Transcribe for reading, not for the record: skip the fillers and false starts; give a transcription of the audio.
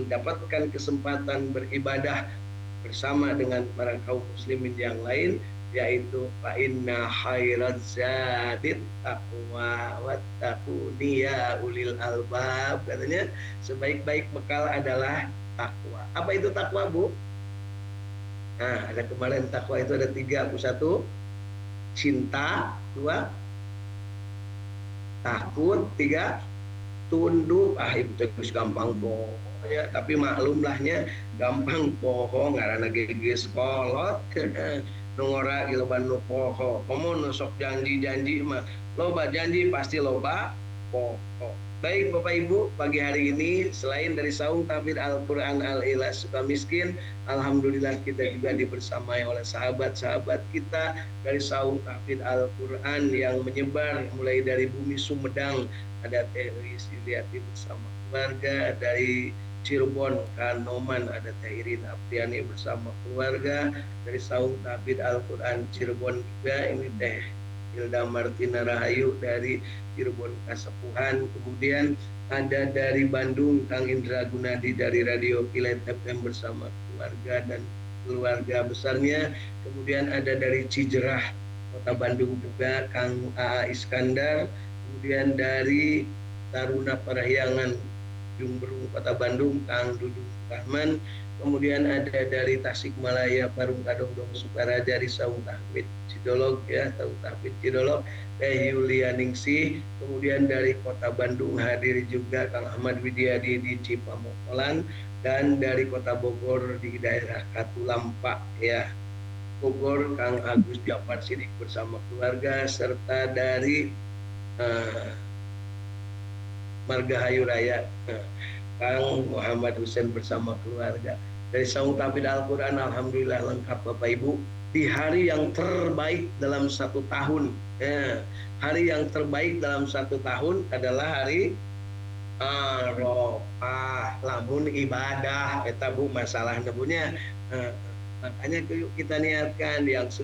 mendapatkan kesempatan beribadah bersama dengan para kaum muslimin yang lain, yaitu fa inna khairaz zadit taqwa wattaquni ya ulil albab, katanya sebaik-baik bekal adalah takwa. Apa itu takwa, Bu? Nah, ada kemarin takwa itu ada 3, Bu. 1 cinta, 2 takut, 3 tunduk. Itu terus gampang bohong ya, tapi maklumlahnya gampang bohong karena geges kolot nungora giloban nu poho komo nusok janji mah loba janji pasti loba poho. Baik Bapak Ibu, pagi hari ini selain dari saung tahfidz Al-Quran Al-Ikhlas Sukamiskin, alhamdulillah kita juga dibersamai oleh sahabat-sahabat kita dari saung tahfidz Al-Quran yang menyebar mulai dari Bumi Sumedang. Ada Teh Ris Yuliati bersama keluarga, dari Cirebon Kanoman ada Teh Irin Apriani bersama keluarga, dari saung tahfidz Al-Quran Cirebon juga ini Teh Hilda Martina Rahayu dari Cirebon Kasepuhan. Kemudian ada dari Bandung Kang Indra Gunadi dari Radio Kilet FM bersama keluarga dan keluarga besarnya. Kemudian ada dari Cijerah Kota Bandung juga Kang A.A. Iskandar. Kemudian dari Taruna Parahyangan Jumberung Kota Bandung Kang Dudung Rahman. Kemudian ada dari Tasikmalaya Parung Kadongdong Sukaraja di Saung Tahfidz Cidolog ya, Saung Tahfidz Cidolog Teh Yulianingsih. Kemudian dari Kota Bandung hadir juga Kang Ahmad Widiadi di Cipamokolan, dan dari Kota Bogor di daerah Katulampa ya, Bogor Kang Agus Jafar Sidik bersama keluarga, serta dari Margahayu Raya Kang Muhammad Hussein bersama keluarga. Dari saung tahfidz Al-Quran alhamdulillah lengkap Bapak Ibu, di hari yang terbaik dalam 1 tahun ya. Hari yang terbaik dalam 1 tahun adalah hari Arafah, lamun ibadah eta Bu masalah nebunya. Makanya kita niatkan yang